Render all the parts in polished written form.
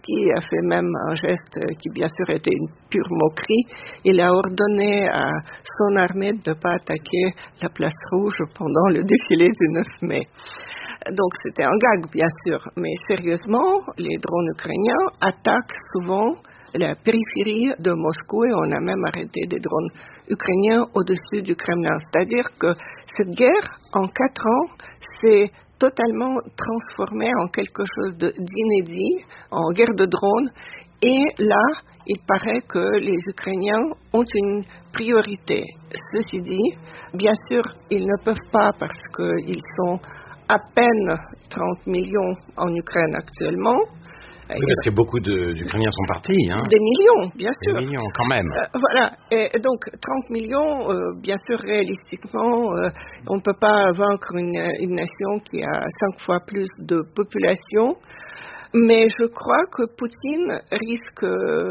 Zelensky a fait même un geste qui bien sûr était une pure moquerie. Il a ordonné à son armée de ne pas attaquer la place rouge pendant le défilé du 9 mai. Donc c'était un gag bien sûr, mais sérieusement, les drones ukrainiens attaquent souvent la périphérie de Moscou et on a même arrêté des drones ukrainiens au-dessus du Kremlin. C'est-à-dire que cette guerre, en 4 ans, s'est totalement transformée en quelque chose d'inédit, en guerre de drones. Et là, il paraît que les Ukrainiens ont une priorité. Ceci dit, bien sûr, ils ne peuvent pas parce qu'ils sont à peine 30 millions en Ukraine actuellement. Oui, parce que beaucoup d'Ukrainiens sont partis. Hein. Des millions, bien sûr. Des millions, quand même. Voilà. Et donc, 30 millions, bien sûr, réalistiquement, on ne peut pas vaincre une nation qui a 5 fois plus de population. Mais je crois que Poutine risque,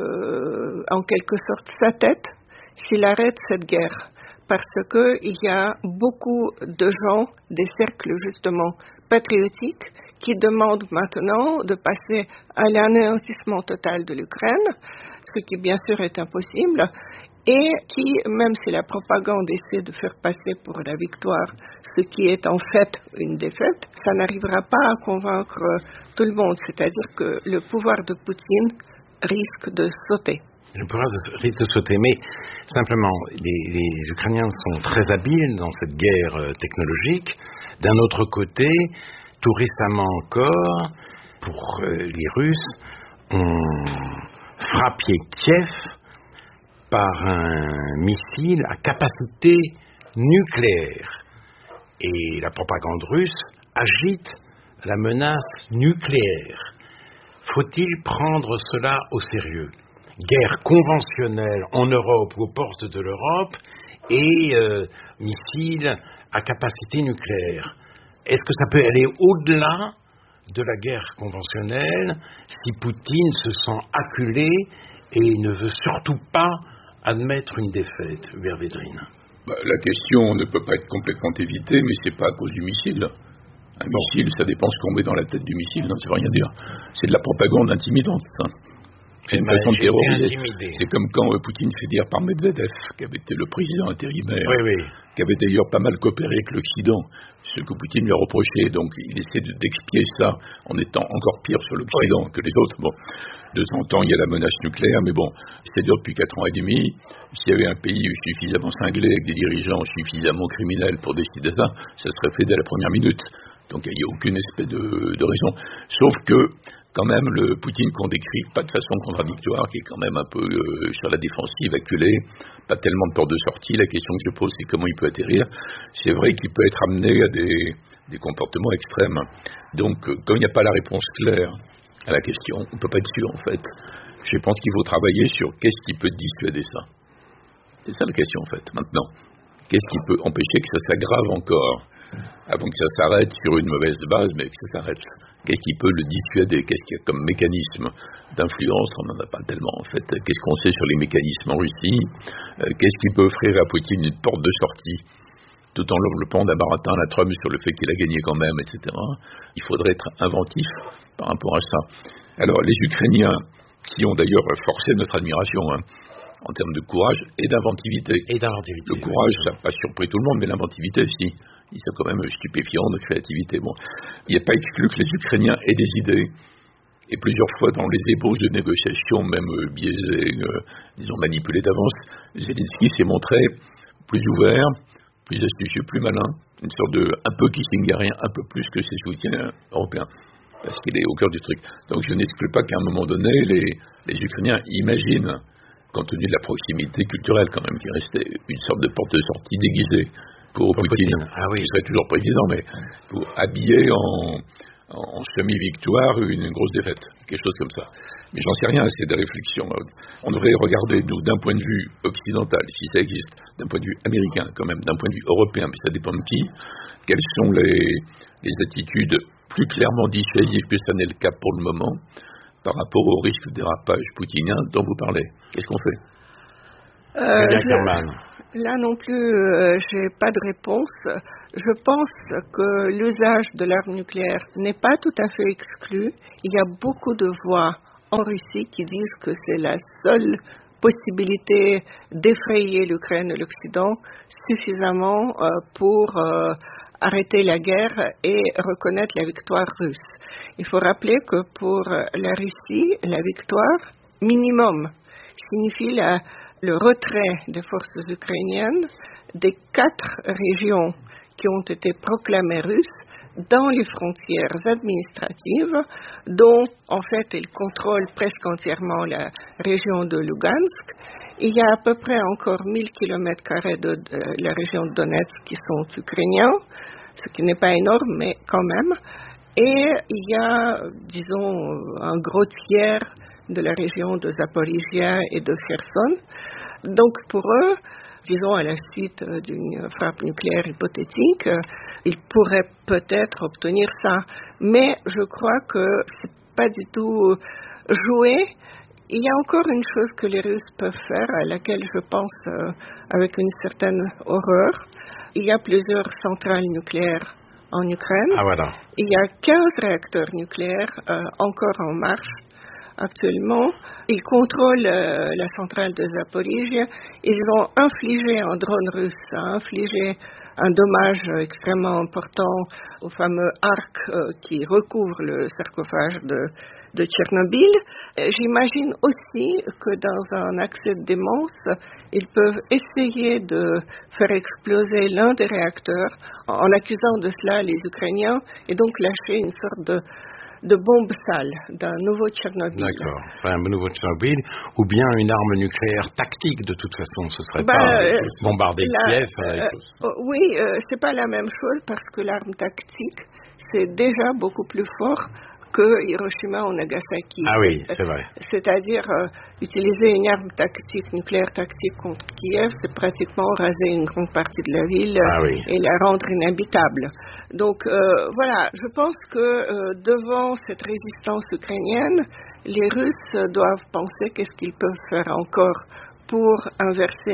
en quelque sorte, sa tête s'il arrête cette guerre. Parce qu'il y a beaucoup de gens, des cercles justement patriotiques, qui demandent maintenant de passer à l'anéantissement total de l'Ukraine, ce qui bien sûr est impossible, et qui, même si la propagande essaie de faire passer pour la victoire ce qui est en fait une défaite, ça n'arrivera pas à convaincre tout le monde. C'est-à-dire que le pouvoir de Poutine risque de sauter. Le pouvoir risque de sauter, mais simplement, les Ukrainiens sont très habiles dans cette guerre technologique. D'un autre côté, tout récemment encore, pour les Russes, on frappé Kiev par un missile à capacité nucléaire. Et la propagande russe agite la menace nucléaire. Faut-il prendre cela au sérieux ? Guerre conventionnelle en Europe ou aux portes de l'Europe et missiles à capacité nucléaire. Est-ce que ça peut aller au-delà de la guerre conventionnelle si Poutine se sent acculé et ne veut surtout pas admettre une défaite, Hubert Védrine? La question ne peut pas être complètement évitée, mais c'est pas à cause du missile. Un missile, ça dépend ce qu'on met dans la tête du missile, non, ça veut rien dire. C'est de la propagande intimidante, ça. C'est une façon de terroriser. C'est comme quand Poutine fait dire par Medvedev, qui avait été le président intérimaire, qui avait d'ailleurs pas mal coopéré avec l'Occident, ce que Poutine lui a reproché. Donc il essaie d'expier ça en étant encore pire sur l'Occident que les autres. Bon, de temps en temps, il y a la menace nucléaire, mais bon, c'est dur depuis 4 ans et demi. S'il y avait un pays suffisamment cinglé, avec des dirigeants suffisamment criminels pour décider ça, ça serait fait dès la première minute. Donc il n'y a aucune espèce de raison. Sauf que, quand même, le Poutine qu'on décrit, pas de façon contradictoire, qui est quand même un peu sur la défensive, acculé, pas tellement de porte de sortie. La question que je pose, c'est comment il peut atterrir. C'est vrai qu'il peut être amené à des comportements extrêmes. Donc, quand il n'y a pas la réponse claire à la question, on ne peut pas être sûr, en fait. Je pense qu'il faut travailler sur qu'est-ce qui peut dissuader ça. C'est ça la question, en fait, maintenant. Qu'est-ce qui peut empêcher que ça s'aggrave encore avant que ça s'arrête sur une mauvaise base, mais que ça s'arrête. Qu'est-ce qui peut le dissuader? Qu'est-ce qu'il y a comme mécanisme d'influence? On n'en a pas tellement, en fait. Qu'est-ce qu'on sait sur les mécanismes en Russie? Qu'est-ce qui peut offrir à Poutine une porte de sortie, tout en l'enveloppant d'un baratin à la Trump sur le fait qu'il a gagné quand même, etc. Il faudrait être inventif par rapport à ça. Alors, les Ukrainiens, qui ont d'ailleurs forcé notre admiration, en termes de courage et d'inventivité. Le courage, ça n'a pas surpris tout le monde, mais l'inventivité, si. Ils sont quand même stupéfiants de créativité. Bon. Il n'est pas exclu que les Ukrainiens aient des idées. Et plusieurs fois, dans les ébauches de négociations, même biaisées, disons manipulées d'avance, Zelensky s'est montré plus ouvert, plus astucieux, plus malin. Une sorte de un peu kissingerien, un peu plus que ses soutiens européens. Parce qu'il est au cœur du truc. Donc je n'exclus pas qu'à un moment donné, les Ukrainiens imaginent, compte tenu de la proximité culturelle quand même qui restait, une sorte de porte de sortie déguisée pour Poutine. Ah oui, il serait toujours président, mais pour habiller en semi-victoire une grosse défaite, quelque chose comme ça. Mais j'en sais rien, c'est des réflexions. On devrait regarder, nous, d'un point de vue occidental, si ça existe, d'un point de vue américain quand même, d'un point de vue européen, mais ça dépend de qui, quelles sont les attitudes plus clairement dissuasives que ça n'est le cas pour le moment, par rapport au risque de dérapage poutinien dont vous parlez. Qu'est-ce qu'on fait? Là non plus, j'ai pas de réponse. Je pense que l'usage de l'arme nucléaire n'est pas tout à fait exclu. Il y a beaucoup de voix en Russie qui disent que c'est la seule possibilité d'effrayer l'Ukraine et l'Occident suffisamment pour arrêter la guerre et reconnaître la victoire russe. Il faut rappeler que pour la Russie, la victoire minimum signifie le retrait des forces ukrainiennes des 4 régions qui ont été proclamées russes dans les frontières administratives, dont en fait ils contrôlent presque entièrement la région de Lugansk. Il y a à peu près encore 1000 km² de la région de Donetsk qui sont ukrainiens, ce qui n'est pas énorme, mais quand même. Et il y a, disons, un gros tiers de la région de Zaporizhia et de Kherson. Donc pour eux, disons à la suite d'une frappe nucléaire hypothétique, ils pourraient peut-être obtenir ça. Mais je crois que c'est pas du tout joué. Il y a encore une chose que les Russes peuvent faire, à laquelle je pense avec une certaine horreur. Il y a plusieurs centrales nucléaires en Ukraine. Ah, voilà. Il y a 15 réacteurs nucléaires encore en marche actuellement. Ils contrôlent la centrale de Zaporizhia. Ils ont infligé un drone russe, infligé un dommage extrêmement important au fameux arc qui recouvre le sarcophage de Tchernobyl. J'imagine aussi que dans un accès de démence, ils peuvent essayer de faire exploser l'un des réacteurs en accusant de cela les Ukrainiens et donc lâcher une sorte de bombe sale, d'un nouveau Tchernobyl. D'accord, enfin, un nouveau Tchernobyl, ou bien une arme nucléaire tactique, de toute façon, ce serait pas bombarder Kiev. Oui, c'est pas la même chose parce que l'arme tactique, c'est déjà beaucoup plus fort que Hiroshima ou Nagasaki. Ah oui, c'est vrai. C'est-à-dire, utiliser une arme tactique, nucléaire tactique contre Kiev, c'est pratiquement raser une grande partie de la ville et la rendre inhabitable. Donc, voilà, je pense que devant cette résistance ukrainienne, les Russes doivent penser qu'est-ce qu'ils peuvent faire encore pour inverser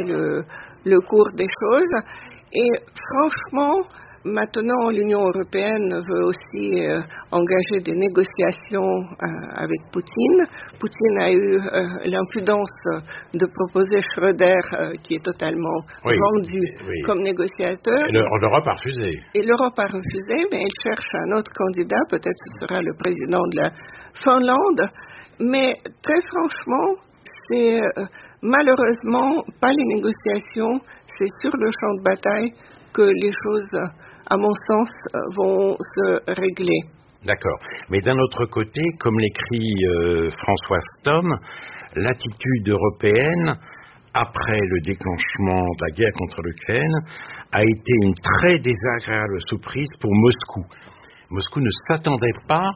le cours des choses. Et franchement, maintenant, l'Union européenne veut aussi engager des négociations avec Poutine. Poutine a eu l'impudence de proposer Schröder, qui est totalement vendu comme négociateur. Et l'Europe a refusé. Et l'Europe a refusé, mais elle cherche un autre candidat. Peut-être ce sera le président de la Finlande. Mais très franchement, c'est malheureusement pas les négociations, c'est sur le champ de bataille que les choses, à mon sens, vont se régler. D'accord. Mais d'un autre côté, comme l'écrit François Stom, l'attitude européenne, après le déclenchement de la guerre contre l'Ukraine, a été une très désagréable surprise pour Moscou. Moscou ne s'attendait pas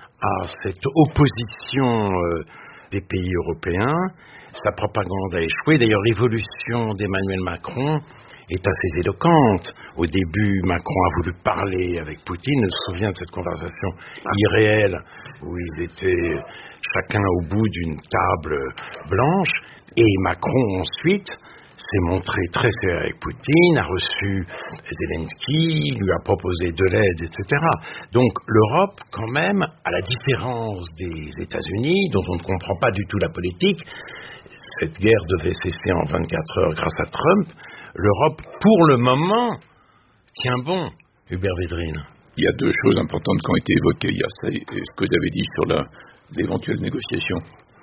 à cette opposition des pays européens. Sa propagande a échoué. D'ailleurs, l'évolution d'Emmanuel Macron est assez éloquente. Au début, Macron a voulu parler avec Poutine. Je me souviens de cette conversation irréelle où ils étaient chacun au bout d'une table blanche. Et Macron, ensuite, s'est montré très sérieux avec Poutine, a reçu Zelensky, lui a proposé de l'aide, etc. Donc l'Europe, quand même, à la différence des États-Unis, dont on ne comprend pas du tout la politique, cette guerre devait cesser en 24 heures grâce à Trump, l'Europe, pour le moment, tient bon. Hubert Védrine. Il y a deux choses importantes qui ont été évoquées. Il y a ça et ce que vous avez dit sur l'éventuelle négociation.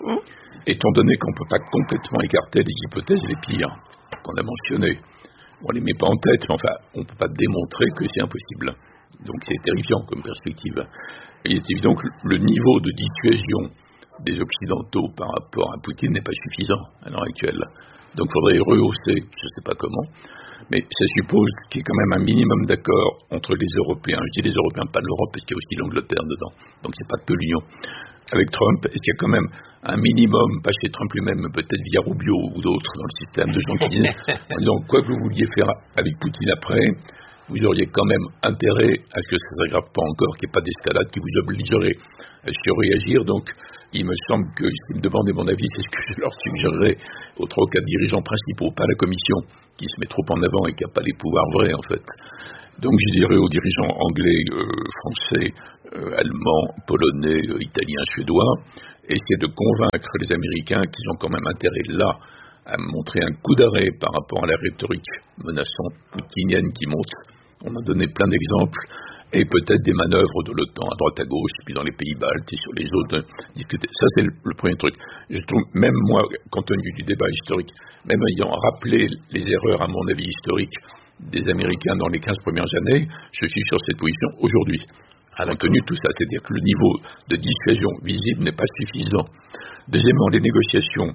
Étant donné qu'on ne peut pas complètement écarter les hypothèses les pires qu'on a mentionnées, on ne les met pas en tête, mais enfin, on ne peut pas démontrer que c'est impossible. Donc c'est terrifiant comme perspective. Et il est évident que le niveau de dissuasion des Occidentaux par rapport à Poutine n'est pas suffisant à l'heure actuelle. Donc il faudrait rehausser, je ne sais pas comment, mais ça suppose qu'il y ait quand même un minimum d'accord entre les Européens. Je dis les Européens, pas l'Europe, parce qu'il y a aussi l'Angleterre dedans. Donc c'est pas que l'Union. Avec Trump, est-ce qu'il y a quand même un minimum, pas chez Trump lui-même, mais peut-être via Rubio ou d'autres dans le système, de gens qui disent, en disant quoi que vous vouliez faire avec Poutine après, vous auriez quand même intérêt à ce que ça ne s'aggrave pas encore, qu'il n'y ait pas d'escalade qui vous obligerait à surréagir. Donc, il me semble que, s'ils me demandaient mon avis, c'est ce que je leur suggérerais aux 3 ou 4 dirigeants principaux, pas la Commission, qui se met trop en avant et qui n'a pas les pouvoirs vrais, en fait. Donc, je dirais aux dirigeants anglais, français, allemands, polonais, italiens, suédois, essayer de convaincre les Américains qu'ils ont quand même intérêt là à montrer un coup d'arrêt par rapport à la rhétorique menaçante poutinienne qui monte. On a donné plein d'exemples, et peut-être des manœuvres de l'OTAN à droite à gauche, et puis dans les pays baltes et sur les autres, discuter. Ça, c'est le premier truc. Je trouve, même moi, compte tenu du débat historique, même ayant rappelé les erreurs, à mon avis, historiques des Américains dans les 15 premières années, je suis sur cette position aujourd'hui. Compte tenu de tout ça, c'est-à-dire que le niveau de dissuasion visible n'est pas suffisant. Deuxièmement, les négociations.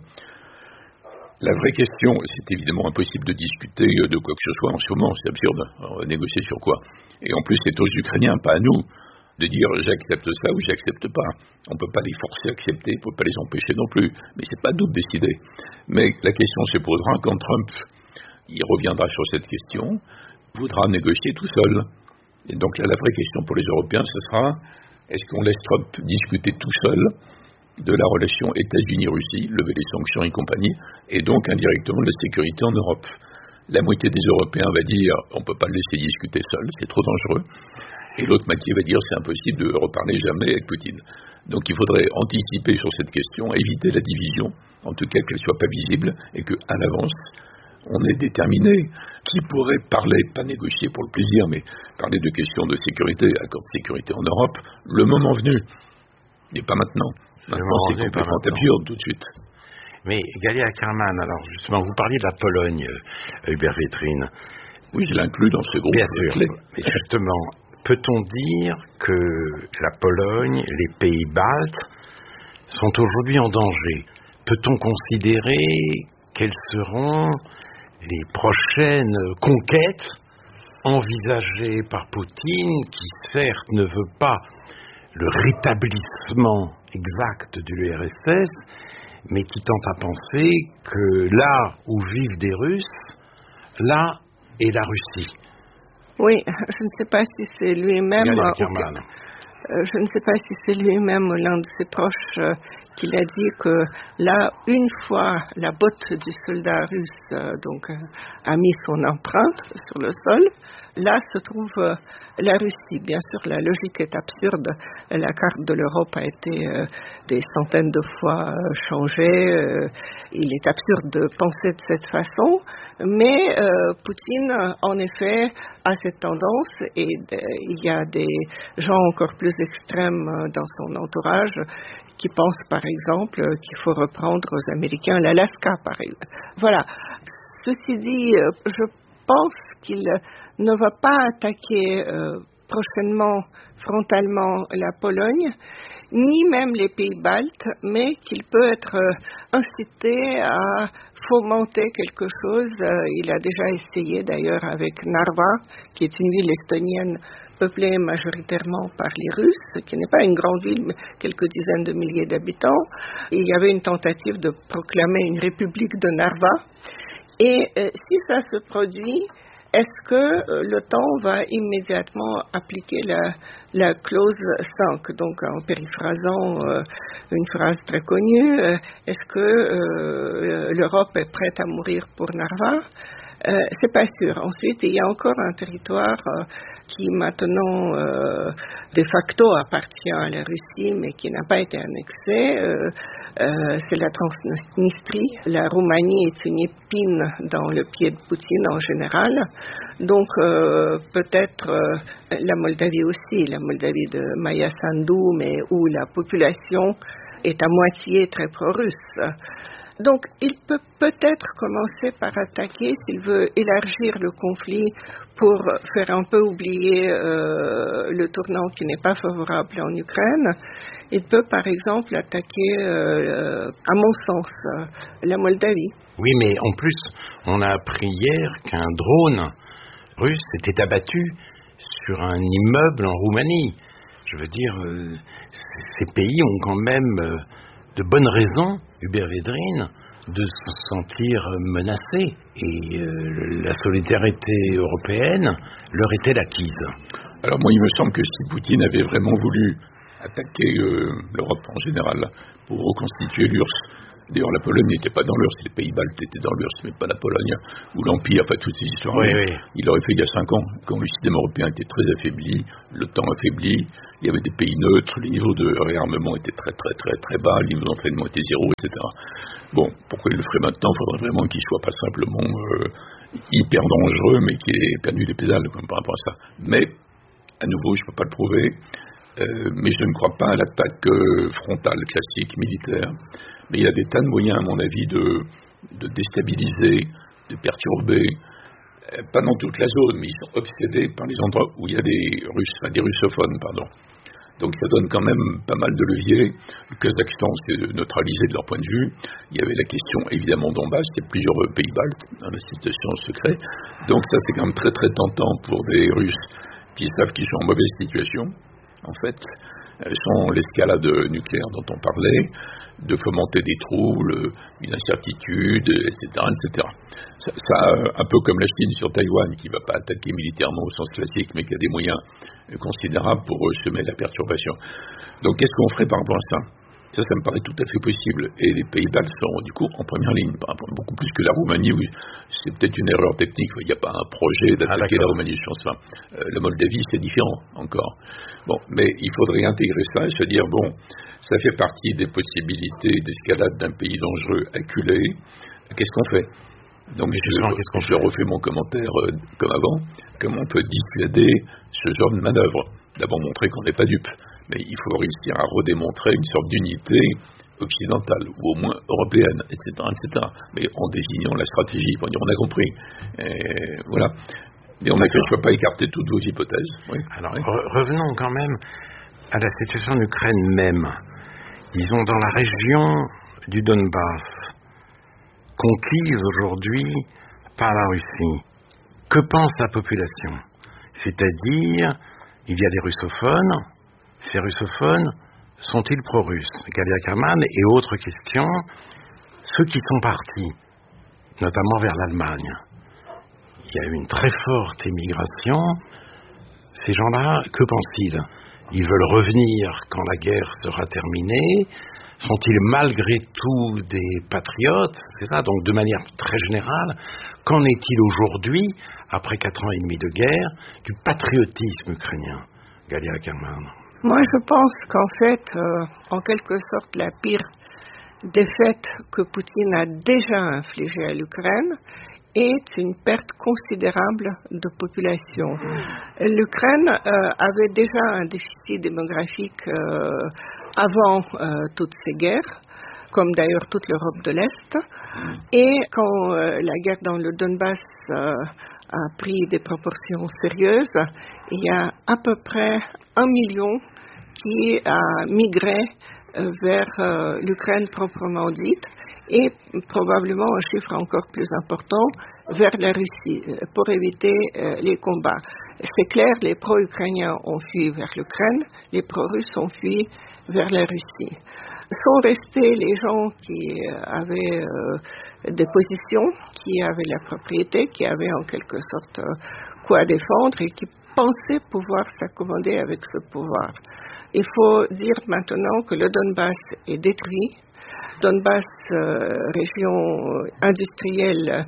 La vraie question, c'est évidemment impossible de discuter de quoi que ce soit en ce moment, c'est absurde. On va négocier sur quoi? Et en plus, c'est aux Ukrainiens, pas à nous, de dire j'accepte ça ou j'accepte pas. On ne peut pas les forcer à accepter, on ne peut pas les empêcher non plus. Mais c'est pas à nous de décider. Mais la question se posera quand Trump, il reviendra sur cette question, voudra négocier tout seul. Et donc là, la vraie question pour les Européens, ce sera, est-ce qu'on laisse Trump discuter tout seul de la relation États-Unis-Russie, lever les sanctions et compagnie, et donc indirectement de la sécurité en Europe. La moitié des Européens va dire on ne peut pas le laisser discuter seul, c'est trop dangereux, et l'autre moitié va dire c'est impossible de reparler jamais avec Poutine. Donc il faudrait anticiper sur cette question, éviter la division, en tout cas qu'elle ne soit pas visible, et qu'à l'avance, on est déterminé qui pourrait parler, pas négocier pour le plaisir, mais parler de questions de sécurité, accord de sécurité en Europe, le moment venu, mais pas maintenant. Maintenant, c'est complètement absurde tout de suite. Mais Galia Ackerman, alors justement, vous parliez de la Pologne, Hubert Vétrine. Oui, je l'inclus dans ce groupe. Bien sûr. Mais justement, peut-on dire que la Pologne, les pays baltes, sont aujourd'hui en danger? Peut-on considérer quelles seront les prochaines conquêtes envisagées par Poutine, qui certes ne veut pas le rétablissement exact de l'URSS, mais qui tente à penser que là où vivent des Russes, là est la Russie? Oui, je ne sais pas si c'est lui-même, je ne sais pas si c'est lui-même ou l'un de ses proches qu'il a dit que là, une fois la botte du soldat russe a mis son empreinte sur le sol, là se trouve la Russie. Bien sûr, la logique est absurde. La carte de l'Europe a été des centaines de fois changée. Il est absurde de penser de cette façon. Mais Poutine, en effet, a cette tendance, et il y a des gens encore plus extrêmes dans son entourage qui pensent, par exemple, qu'il faut reprendre aux Américains l'Alaska, par exemple. Voilà. Ceci dit, je pense qu'il ne va pas attaquer prochainement, frontalement, la Pologne, ni même les pays baltes, mais qu'il peut être incité à fomenter quelque chose. Il a déjà essayé d'ailleurs avec Narva, qui est une ville estonienne peuplée majoritairement par les Russes, qui n'est pas une grande ville, mais quelques dizaines de milliers d'habitants. Il y avait une tentative de proclamer une république de Narva. Et si ça se produit, est-ce que l'OTAN va immédiatement appliquer la clause 5, donc en périphrasant une phrase très connue, est-ce que l'Europe est prête à mourir pour Narva? C'est pas sûr. Ensuite, il y a encore un territoire qui maintenant de facto appartient à la Russie, mais qui n'a pas été annexé. C'est la Transnistrie. La Roumanie est une épine dans le pied de Poutine en général. Donc peut-être la Moldavie aussi, la Moldavie de Maya Sandu, mais où la population est à moitié très pro-russe. Donc, il peut peut-être commencer par attaquer, s'il veut élargir le conflit pour faire un peu oublier le tournant qui n'est pas favorable en Ukraine. Il peut, par exemple, attaquer, à mon sens, la Moldavie. Oui, mais en plus, on a appris hier qu'un drone russe s'était abattu sur un immeuble en Roumanie. Je veux dire, ces pays ont quand même de bonnes raisons, Hubert Védrine, de se sentir menacés. Et la solidarité européenne leur était acquise. Alors moi, il me semble que si Poutine avait vraiment voulu attaquer l'Europe en général pour reconstituer l'URSS, d'ailleurs la Pologne n'était pas dans l'URSS, les pays baltes étaient dans l'URSS, mais pas la Pologne, ou l'Empire, pas toutes ces histoires. Oui, oui. Il aurait fait il y a 5 ans, quand le système européen était très affaibli, l'OTAN affaibli, Il y avait des pays neutres, les niveaux de réarmement étaient très très très très bas, le niveau d'entraînement était zéro, etc. Bon, pourquoi il le ferait maintenant? Il faudrait vraiment qu'il soit pas simplement hyper dangereux, mais qu'il ait perdu les pédales par rapport à ça. Mais, à nouveau, je ne peux pas le prouver, mais je ne crois pas à l'attaque frontale, classique, militaire. Mais il y a des tas de moyens, à mon avis, de déstabiliser, de perturber, pas dans toute la zone, mais ils sont obsédés par les endroits où il y a des russophones, pardon. Donc ça donne quand même pas mal de leviers. Le Kazakhstan s'est neutralisé de leur point de vue. Il y avait la question évidemment Donbass, il y a plusieurs pays baltes dans la situation secret. Donc ça c'est quand même très très tentant pour des Russes qui savent qu'ils sont en mauvaise situation, en fait, sans l'escalade nucléaire dont on parlait, de fomenter des troubles, une incertitude, etc. etc. Ça, un peu comme la Chine sur Taïwan, qui ne va pas attaquer militairement au sens classique, mais qui a des moyens considérables pour semer la perturbation. Donc qu'est-ce qu'on ferait par rapport à ça? Ça me paraît tout à fait possible. Et les pays baltes sont du coup en première ligne, par rapport, beaucoup plus que la Roumanie, où c'est peut-être une erreur technique. Il n'y a pas un projet d'attaquer la Roumanie, je pense pas. La Moldavie, c'est différent encore. Bon, mais il faudrait intégrer ça et se dire, bon, ça fait partie des possibilités d'escalade d'un pays dangereux acculé. Qu'est-ce qu'on fait? Donc je refais mon commentaire comme avant. Comment on peut dissuader ce genre de manœuvre? D'abord montrer qu'on n'est pas dupe, mais il faut réussir à redémontrer une sorte d'unité occidentale, ou au moins européenne, etc., etc. Mais en désignant la stratégie, pour dire on a compris. Et voilà. Et en effet, je ne peux pas écarter toutes vos hypothèses. Oui. Alors, revenons quand même à la situation en Ukraine même. Disons, dans la région du Donbass, conquise aujourd'hui par la Russie, que pense la population? C'est-à-dire, il y a des russophones. Ces russophones sont-ils pro-russes? Galia Kerman et autres questions. Ceux qui sont partis, notamment vers l'Allemagne, il y a eu une très forte émigration. Ces gens-là, que pensent-ils? Ils veulent revenir quand la guerre sera terminée? Sont-ils malgré tout des patriotes? C'est ça, donc de manière très générale, qu'en est-il aujourd'hui, après 4 ans et demi de guerre, du patriotisme ukrainien? Galia Kerman. Moi, je pense qu'en fait, en quelque sorte, la pire défaite que Poutine a déjà infligée à l'Ukraine est une perte considérable de population. L'Ukraine avait déjà un déficit démographique avant toutes ces guerres, comme d'ailleurs toute l'Europe de l'Est. Et quand la guerre dans le Donbass a pris des proportions sérieuses, il y a à peu près 1 million qui a migré vers l'Ukraine proprement dite, et probablement un chiffre encore plus important vers la Russie pour éviter les combats. C'est clair, les pro-ukrainiens ont fui vers l'Ukraine, les pro-russes ont fui vers la Russie. Sont restés les gens qui avaient des positions, qui avaient la propriété, qui avaient en quelque sorte quoi défendre et qui pensaient pouvoir s'accommoder avec ce pouvoir. Il faut dire maintenant que le Donbass est détruit. Donbass, région industrielle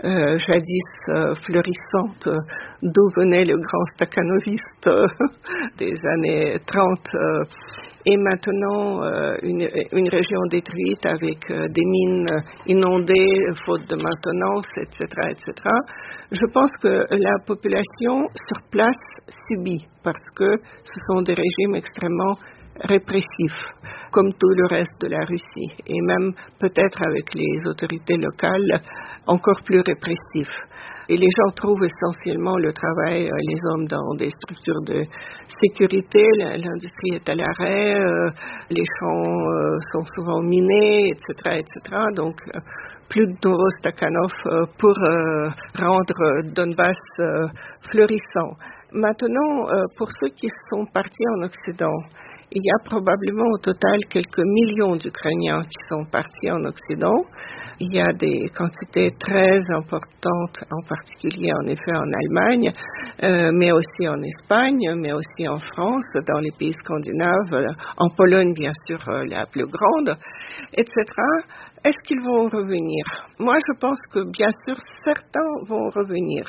jadis florissante, d'où venait le grand stakhanoviste des années 30, est maintenant une région détruite avec des mines inondées, faute de maintenance, etc., etc. Je pense que la population sur place subit, parce que ce sont des régimes extrêmement répressifs, comme tout le reste de la Russie, et même peut-être avec les autorités locales encore plus répressifs. Et les gens trouvent essentiellement le travail, les hommes dans des structures de sécurité, l'industrie est à l'arrêt, les champs sont souvent minés, etc., etc. Donc, plus de nouveaux Stakhanov pour rendre Donbass florissant. Maintenant, pour ceux qui sont partis en Occident, il y a probablement au total quelques millions d'Ukrainiens qui sont partis en Occident. Il y a des quantités très importantes, en particulier en effet en Allemagne, mais aussi en Espagne, mais aussi en France, dans les pays scandinaves, en Pologne bien sûr la plus grande, etc. Est-ce qu'ils vont revenir? Moi je pense que bien sûr certains vont revenir.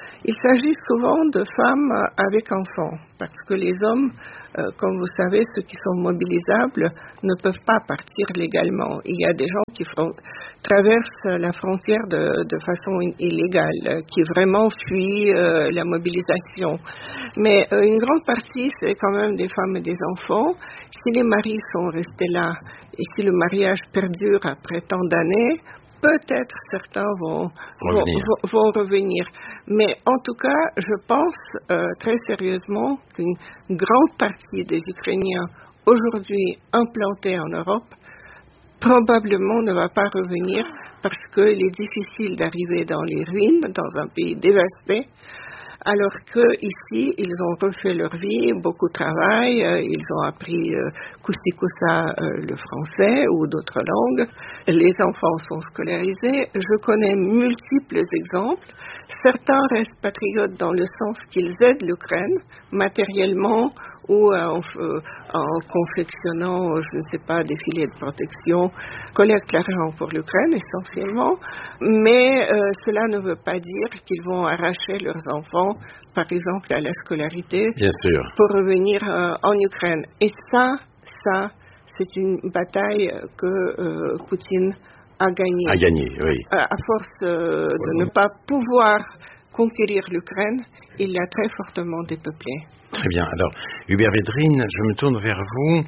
Il s'agit souvent de femmes avec enfants, parce que les hommes, comme vous savez, ceux qui sont mobilisables, ne peuvent pas partir légalement. Il y a des gens qui traversent la frontière de façon illégale, qui vraiment fuient la mobilisation. Mais une grande partie, c'est quand même des femmes et des enfants. Si les maris sont restés là, et si le mariage perdure après tant d'années, peut-être certains vont revenir. Mais en tout cas, je pense très sérieusement qu'une grande partie des Ukrainiens aujourd'hui implantés en Europe probablement ne va pas revenir parce qu'il est difficile d'arriver dans les ruines, dans un pays dévasté, alors qu'ici, ils ont refait leur vie, beaucoup travaillent, ils ont appris coussa le français ou d'autres langues, les enfants sont scolarisés. Je connais multiples exemples. Certains restent patriotes dans le sens qu'ils aident l'Ukraine matériellement ou en confectionnant, je ne sais pas, des filets de protection, collectent l'argent pour l'Ukraine essentiellement, mais cela ne veut pas dire qu'ils vont arracher leurs enfants, par exemple, à la scolarité, bien sûr, pour revenir en Ukraine. Et ça, c'est une bataille que Poutine a gagnée. A gagné, oui. À force de ne pas pouvoir conquérir l'Ukraine, il l'a très fortement dépeuplée. Très bien. Alors, Hubert Védrine, je me tourne vers vous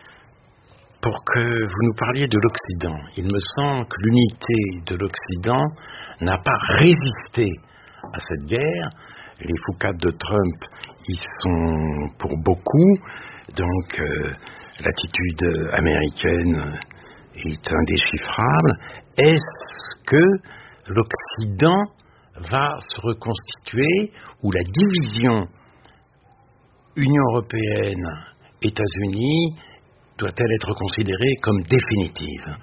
pour que vous nous parliez de l'Occident. Il me semble que l'unité de l'Occident n'a pas résisté à cette guerre. Les foucades de Trump y sont pour beaucoup. Donc, l'attitude américaine est indéchiffrable. Est-ce que l'Occident va se reconstituer ou la division Union européenne, États-Unis, doit-elle être considérée comme définitive?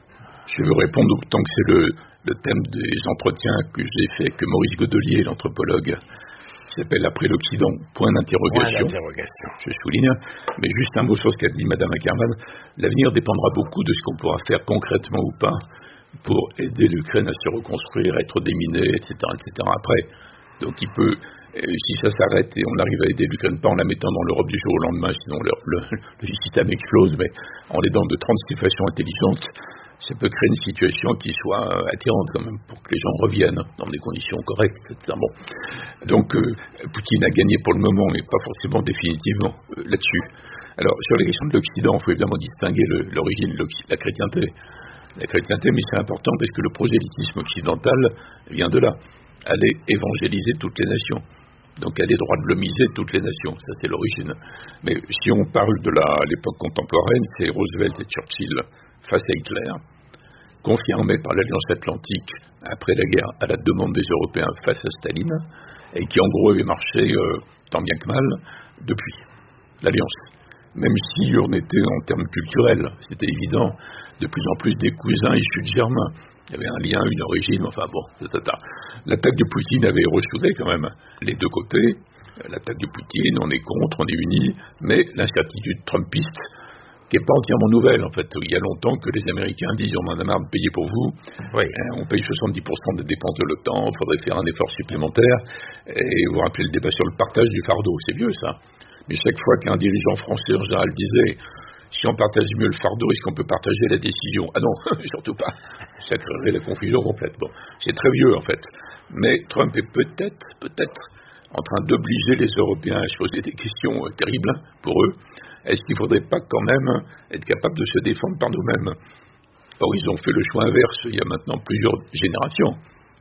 Je veux répondre autant que c'est le thème des entretiens que j'ai fait avec Maurice Godelier, l'anthropologue, qui s'appelle Après l'Occident, point d'interrogation. Je souligne, mais juste un mot sur ce qu'a dit Mme Ackerman. L'avenir dépendra beaucoup de ce qu'on pourra faire concrètement ou pas pour aider l'Ukraine à se reconstruire, à être déminée, etc., etc. après. Donc il peut... si ça s'arrête et on arrive à aider l'Ukraine, pas en la mettant dans l'Europe du jour au lendemain, sinon le système explose, mais en l'aidant de façon intelligente, ça peut créer une situation qui soit attirante quand même, pour que les gens reviennent dans des conditions correctes, etc. Bon. Donc, Poutine a gagné pour le moment, mais pas forcément définitivement là-dessus. Alors, sur les questions de l'Occident, il faut évidemment distinguer l'origine, la chrétienté. La chrétienté, mais c'est important parce que le prosélytisme occidental vient de là. Aller évangéliser toutes les nations. Donc aller droit de l'homiser toutes les nations, ça c'est l'origine. Mais si on parle de l'époque contemporaine, c'est Roosevelt et Churchill face à Hitler, confirmés par l'Alliance Atlantique après la guerre à la demande des Européens face à Staline, et qui en gros avait marché tant bien que mal depuis l'Alliance. Même si on était en termes culturels, c'était évident, de plus en plus des cousins issus de Germains. Il y avait un lien, une origine, enfin bon, L'attaque de Poutine avait ressoudé quand même les deux côtés. L'attaque de Poutine, on est contre, on est unis, mais l'incertitude trumpiste, qui n'est pas entièrement nouvelle en fait. Il y a longtemps que les Américains disent on en a marre de payer pour vous, oui. On paye 70% des dépenses de l'OTAN, il faudrait faire un effort supplémentaire, et vous rappelez le débat sur le partage du fardeau, c'est vieux ça. Mais chaque fois qu'un dirigeant français en général disait si on partage mieux le fardeau, est-ce qu'on peut partager la décision? Ah non, surtout pas. Ça créerait la confusion complète. Bon, c'est très vieux en fait. Mais Trump est peut-être en train d'obliger les Européens à se poser des questions terribles pour eux. Est-ce qu'il ne faudrait pas quand même être capable de se défendre par nous-mêmes? Or, ils ont fait le choix inverse il y a maintenant plusieurs générations.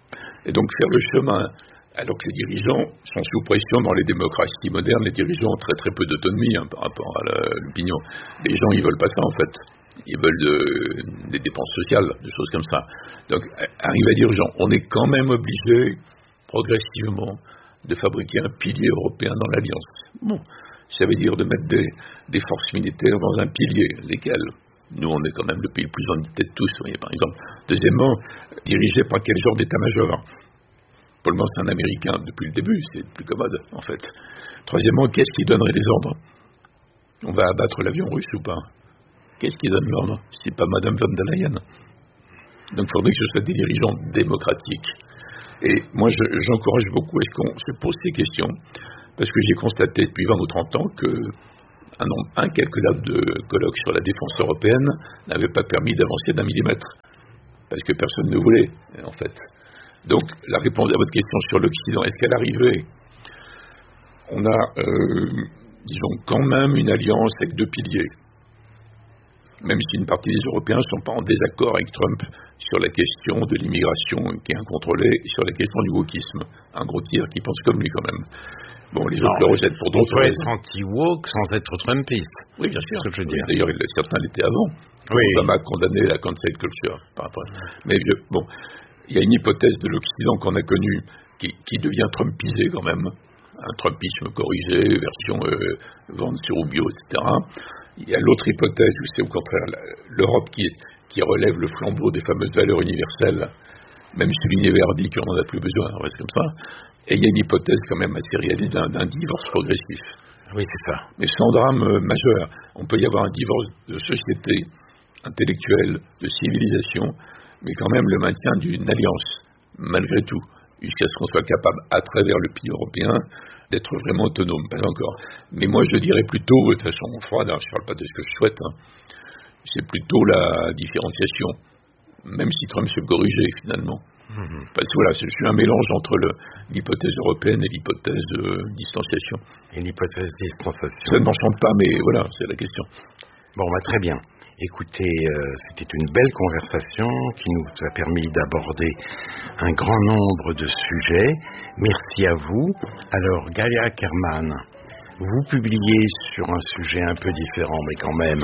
Et donc faire le chemin, alors que les dirigeants sont sous pression dans les démocraties modernes, les dirigeants ont très très peu d'autonomie par rapport à l'opinion. Les gens, ils veulent pas ça en fait. Ils veulent des dépenses sociales, des choses comme ça. Donc, arrive à dire aux gens, on est quand même obligé, progressivement, de fabriquer un pilier européen dans l'Alliance. Bon, ça veut dire de mettre des forces militaires dans un pilier, lesquelles nous, on est quand même le pays le plus endetté de tous, vous voyez, par exemple. Deuxièmement, dirigé par quel genre d'état-major? Pour le moment, c'est un Américain depuis le début, c'est plus commode, en fait. Troisièmement, qu'est-ce qui donnerait les ordres? On va abattre l'avion russe ou pas? Qu'est-ce qui donne l'ordre? C'est pas Madame von der Leyen. Donc, il faudrait que ce soit des dirigeants démocratiques. Et moi, j'encourage beaucoup à ce qu'on se pose ces questions, parce que j'ai constaté depuis 20 ou 30 ans qu'un nombre incalculable de colloques sur la défense européenne n'avait pas permis d'avancer d'1 millimètre, parce que personne ne voulait, en fait. Donc, la réponse à votre question sur l'Occident, est-ce qu'à l'arrivée, on a, disons, quand même une alliance avec 2 piliers, même si une partie des Européens ne sont pas en désaccord avec Trump sur la question de l'immigration qui est incontrôlée et sur la question du wokisme. Un gros tir qui pense comme lui, quand même. Bon, les autres le rejettent pour d'autres raisons. On peut être anti-woke sans être trumpiste. Oui, bien sûr. C'est ce que je veux dire. D'ailleurs, certains l'étaient avant. Oui. Obama a condamné la cancel culture. Mais bon, il y a une hypothèse de l'Occident qu'on a connue qui devient trumpisée quand même. Un trumpisme corrigé, version vente sur Rubio, etc. Il y a l'autre hypothèse où c'est au contraire l'Europe qui relève le flambeau des fameuses valeurs universelles, même si l'univers dit qu'on n'en a plus besoin, on reste comme ça. Et il y a une hypothèse quand même assez réaliste d'un divorce progressif. Oui, c'est ça. Mais sans drame majeur. On peut y avoir un divorce de société, intellectuelle, de civilisation, mais quand même le maintien d'une alliance, malgré tout, jusqu'à ce qu'on soit capable, à travers le pays européen, d'être vraiment autonome, pas encore. Mais moi, je dirais plutôt, de façon froide, je ne parle pas de ce que je souhaite, c'est plutôt la différenciation, même si Trump se corrigeait, finalement. Parce que voilà, je suis un mélange entre l'hypothèse européenne et l'hypothèse de distanciation. Et l'hypothèse de distanciation. Ça ne m'enchante pas, mais voilà, c'est la question. Bon, très bien. Écoutez, c'était une belle conversation qui nous a permis d'aborder un grand nombre de sujets. Merci à vous. Alors, Galia Ackerman, vous publiez sur un sujet un peu différent, mais quand même,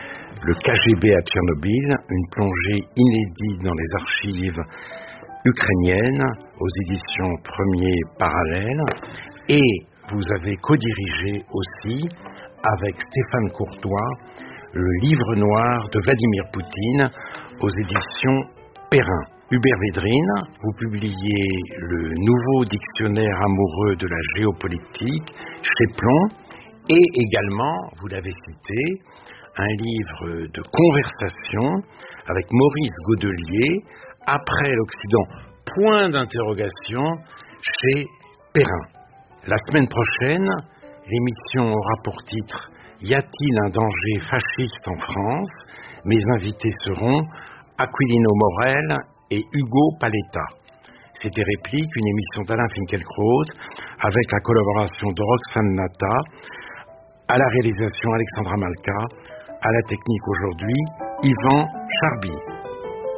le KGB à Tchernobyl, une plongée inédite dans les archives ukrainiennes aux éditions Premier Parallèle. Et vous avez co-dirigé aussi, avec Stéphane Courtois, le livre noir de Vladimir Poutine aux éditions Perrin. Hubert Védrine, vous publiez le nouveau dictionnaire amoureux de la géopolitique chez Plomb et également, vous l'avez cité, un livre de conversation avec Maurice Godelier, Après l'Occident, point d'interrogation, chez Perrin. La semaine prochaine, l'émission aura pour titre Y a-t-il un danger fasciste en France? Mes invités seront Aquilino Morel et Hugo Paletta. C'était Réplique, une émission d'Alain Finkielkraut avec la collaboration de Roxane Nata, à la réalisation Alexandra Malka, à la technique aujourd'hui Yvan Charby.